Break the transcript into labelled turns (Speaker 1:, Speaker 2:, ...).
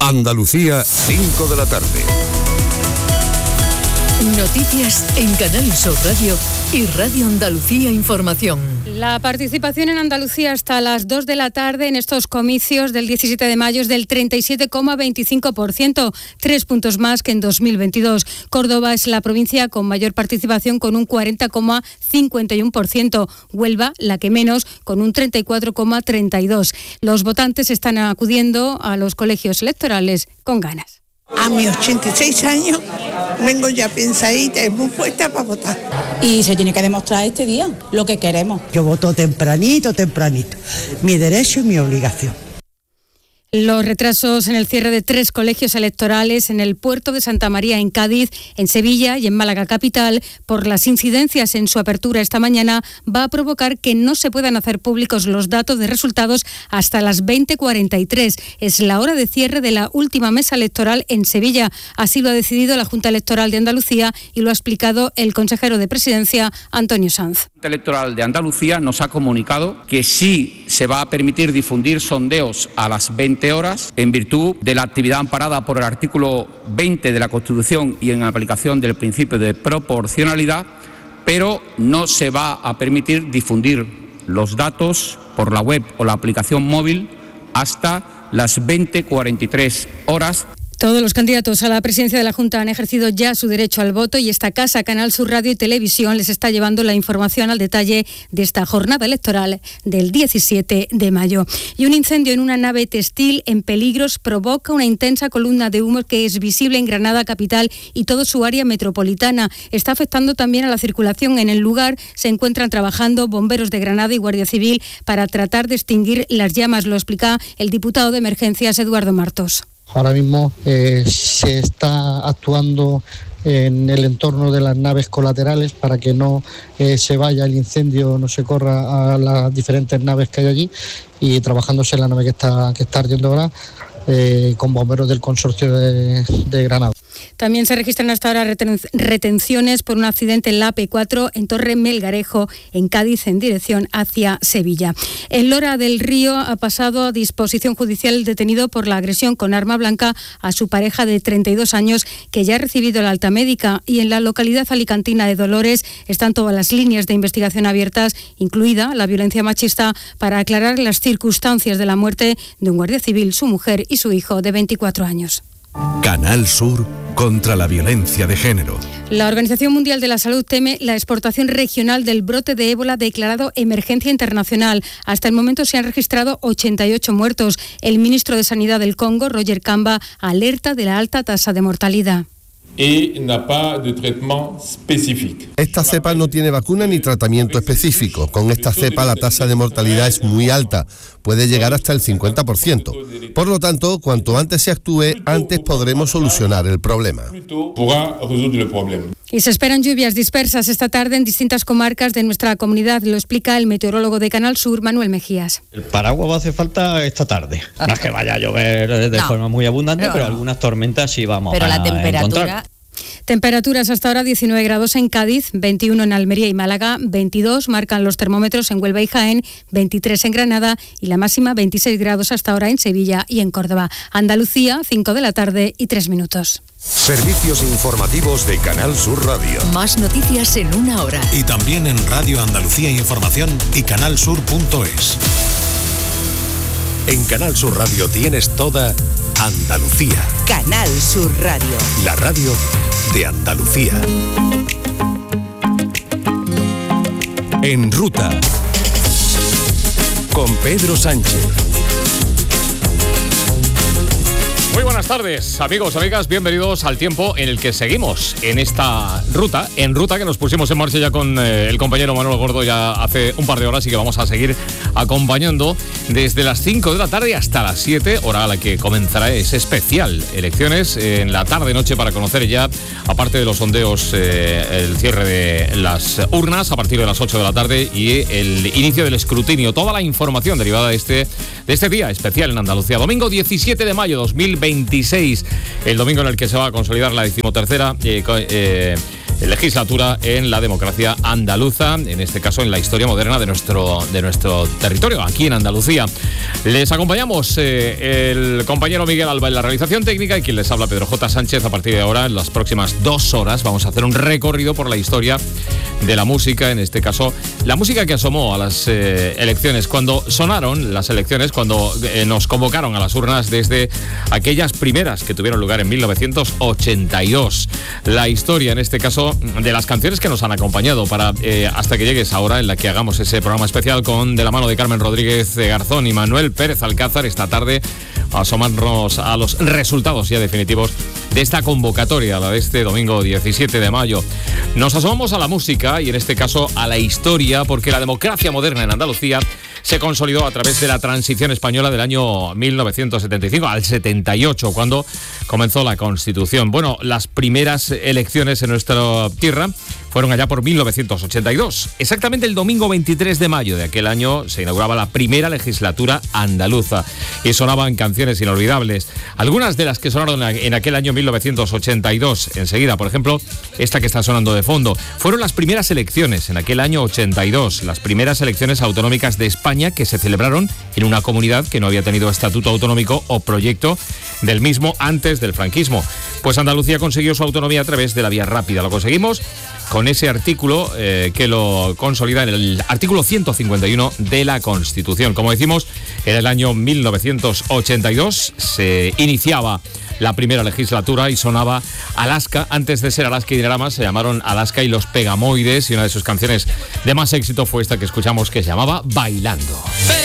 Speaker 1: Andalucía, 5 de la tarde.
Speaker 2: Noticias en Canal Sur Radio y Radio Andalucía Información.
Speaker 3: La participación en Andalucía hasta las 2 de la tarde en estos comicios del 17 de mayo es del 37,25%, 3 puntos más que en 2022. Córdoba es la provincia con mayor participación con un 40,51%. Huelva, la que menos, con un 34,32%. Los votantes están acudiendo a los colegios electorales con ganas.
Speaker 4: A mis 86 años vengo ya pensadita y muy puesta para votar.
Speaker 5: Y se tiene que demostrar este día lo que queremos.
Speaker 6: Yo voto tempranito, mi derecho y mi obligación.
Speaker 3: Los retrasos en el cierre de 3 colegios electorales en el puerto de Santa María en Cádiz, en Sevilla y en Málaga capital, por las incidencias en su apertura esta mañana, va a provocar que no se puedan hacer públicos los datos de resultados hasta las 20:43. Es la hora de cierre de la última mesa electoral en Sevilla. Así lo ha decidido la Junta Electoral de Andalucía y lo ha explicado el consejero de Presidencia, Antonio Sanz.
Speaker 7: La Junta Electoral de Andalucía nos ha comunicado que sí se va a permitir difundir sondeos a las 20 horas en virtud de la actividad amparada por el artículo 20 de la Constitución y en aplicación del principio de proporcionalidad, pero no se va a permitir difundir los datos por la web o la aplicación móvil hasta las 20:43 horas.
Speaker 3: Todos los candidatos a la presidencia de la Junta han ejercido ya su derecho al voto y esta casa, Canal Sur Radio y Televisión, les está llevando la información al detalle de esta jornada electoral del 17 de mayo. Y un incendio en una nave textil en Peligros provoca una intensa columna de humo que es visible en Granada capital y toda su área metropolitana. Está afectando también a la circulación. En el lugar se encuentran trabajando bomberos de Granada y Guardia Civil para tratar de extinguir las llamas. Lo explica el diputado de Emergencias, Eduardo Martos.
Speaker 8: Ahora mismo se está actuando en el entorno de las naves colaterales para que no se vaya el incendio, no se corra a las diferentes naves que hay allí, y trabajándose en la nave que está ardiendo ahora con bomberos del consorcio de Granada.
Speaker 3: También se registran hasta ahora retenciones por un accidente en la AP4 en Torre Melgarejo, en Cádiz, en dirección hacia Sevilla. En Lora del Río ha pasado a disposición judicial el detenido por la agresión con arma blanca a su pareja de 32 años, que ya ha recibido la alta médica. Y en la localidad alicantina de Dolores están todas las líneas de investigación abiertas, incluida la violencia machista, para aclarar las circunstancias de la muerte de un guardia civil, su mujer y su hijo de 24 años.
Speaker 1: Canal Sur contra la violencia de género.
Speaker 3: La Organización Mundial de la Salud teme la exportación regional del brote de ébola declarado emergencia internacional. Hasta el momento se han registrado 88 muertos. El ministro de Sanidad del Congo, Roger Kamba, alerta de la alta tasa de mortalidad.
Speaker 9: Esta cepa no tiene vacuna ni tratamiento específico. Con esta cepa la tasa de mortalidad es muy alta, puede llegar hasta el 50%. Por lo tanto, cuanto antes se actúe, antes podremos solucionar el problema.
Speaker 3: Y se esperan lluvias dispersas esta tarde en distintas comarcas de nuestra comunidad, lo explica el meteorólogo de Canal Sur, Manuel Mejías.
Speaker 10: El paraguas va a hacer falta esta tarde. No es que vaya a llover de forma muy abundante, pero algunas tormentas sí vamos a encontrar.
Speaker 3: Temperaturas hasta ahora: 19 grados en Cádiz, 21 en Almería y Málaga, 22 marcan los termómetros en Huelva y Jaén, 23 en Granada y la máxima 26 grados hasta ahora en Sevilla y en Córdoba. Andalucía, 5 de la tarde y 3 minutos.
Speaker 1: Servicios informativos de Canal Sur Radio.
Speaker 2: Más noticias en una hora.
Speaker 11: Y también en Radio Andalucía Información y canalsur.es.
Speaker 1: En Canal Sur Radio tienes toda Andalucía.
Speaker 2: Canal Sur Radio.
Speaker 1: La radio de Andalucía. En ruta. Con Pedro Sánchez.
Speaker 12: Muy buenas tardes, amigos, amigas, bienvenidos al tiempo en el que seguimos en esta ruta, que nos pusimos en marcha ya con el compañero Manuel Gordo ya hace un par de horas y que vamos a seguir acompañando desde las 5 de la tarde hasta las 7, hora a la que comenzará ese especial elecciones en la tarde-noche para conocer ya, aparte de los sondeos, el cierre de las urnas a partir de las 8 de la tarde y el inicio del escrutinio, toda la información derivada de este día especial en Andalucía. Domingo 17 de mayo 2026, el domingo en el que se va a consolidar la 13ª legislatura en la democracia andaluza, en este caso en la historia moderna de nuestro territorio, aquí en Andalucía. Les acompañamos el compañero Miguel Alba en la realización técnica y quien les habla, Pedro J. Sánchez. A partir de ahora, en las próximas 2 horas, vamos a hacer un recorrido por la historia de la música, en este caso, la música que asomó a las elecciones, cuando sonaron las elecciones, cuando nos convocaron a las urnas desde aquellas primeras que tuvieron lugar en 1982. La historia, en este caso, de las canciones que nos han acompañado para hasta que llegues ahora, en la que hagamos ese programa especial con de la mano de Carmen Rodríguez Garzón y Manuel Pérez Alcázar esta tarde, a asomarnos a los resultados ya definitivos de esta convocatoria, la de este domingo 17 de mayo. Nos asomamos a la música y en este caso a la historia, porque la democracia moderna en Andalucía se consolidó a través de la transición española del año 1975 al 78, cuando comenzó la Constitución. Bueno, las primeras elecciones en nuestra tierra fueron allá por 1982. Exactamente el domingo 23 de mayo de aquel año se inauguraba la primera legislatura andaluza y sonaban canciones inolvidables. Algunas de las que sonaron en aquel año 1982, enseguida, por ejemplo, esta que está sonando de fondo, fueron las primeras elecciones en aquel año 82, las primeras elecciones autonómicas de España que se celebraron en una comunidad que no había tenido estatuto autonómico o proyecto del mismo antes del franquismo. Pues Andalucía consiguió su autonomía a través de la vía rápida. Lo conseguimos con ese artículo que lo consolida en el artículo 151 de la Constitución. Como decimos, en el año 1982 se iniciaba la primera legislatura y sonaba Alaska. Antes de ser Alaska y Dinarama se llamaron Alaska y los Pegamoides, y una de sus canciones de más éxito fue esta que escuchamos, que se llamaba Bailando.